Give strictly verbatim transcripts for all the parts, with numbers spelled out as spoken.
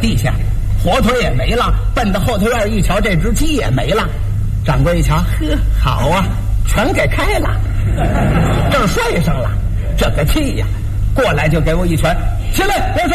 地下，火腿也没了，奔到后头院一瞧，这只鸡也没了。掌柜一瞧，呵，好啊，全给开了，这儿睡上了，这个气呀！过来就给我一拳，起来，别睡。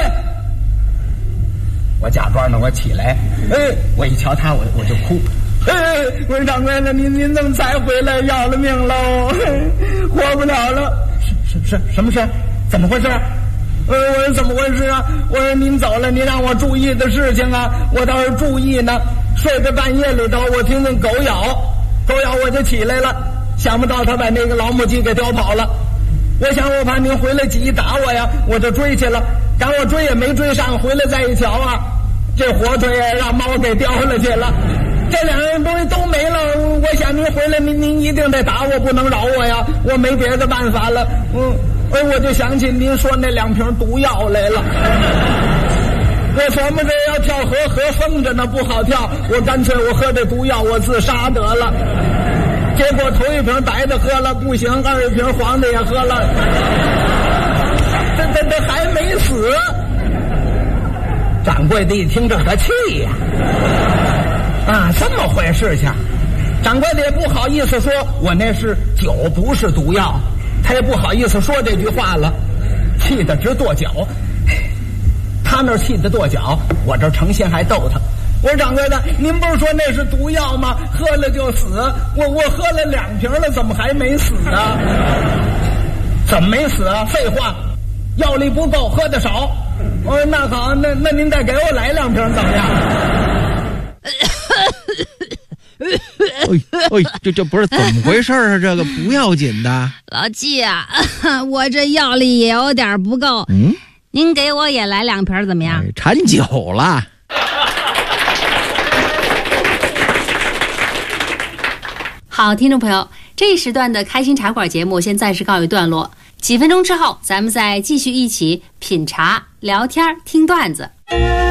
我假装呢，我起来，哎，我一瞧他，我我就哭。哎，我说掌柜的，您您怎么才回来？要了命喽，活不了了！什什什么事？怎么回事？呃，我说怎么回事啊？我说您走了，您让我注意的事情啊，我倒是注意呢。睡在半夜里头，我听见狗咬，狗咬我就起来了，想不到他把那个老母鸡给叼跑了。我想我怕您回来急打我呀，我就追去了，赶我追也没追上，回来再一瞧啊，这火腿也让猫给叼了去了，这两样东西都没了。我想您回来，您您一定得打我，不能饶我呀，我没别的办法了。嗯，哎，我就想起您说那两瓶毒药来了。我琢磨着要跳河，河封着呢，不好跳，我干脆我喝这毒药，我自杀得了。结果头一瓶白的喝了不行，二一瓶黄的也喝了，这这这还没死。掌柜的一听这个气呀，啊，这么回事情。掌柜的也不好意思说我那是酒，不是毒药，他也不好意思说这句话了，气得直跺脚。他那儿气得跺脚，我这成心还逗他。我说掌柜的，您不是说那是毒药吗？喝了就死。我我喝了两瓶了，怎么还没死啊？怎么没死啊？废话，药力不够，喝的少。我说那好，那那您再给我来两瓶怎么样？ 哎哎，这这不是怎么回事啊？这个不要紧的。 老季啊，我这药力也有点不够。嗯，您给我也来两瓶怎么样？ 哎、馋酒了。 好，听众朋友，这一时段的开心茶馆节目先暂时告一段落，几分钟之后咱们再继续一起品茶、聊天、听段子。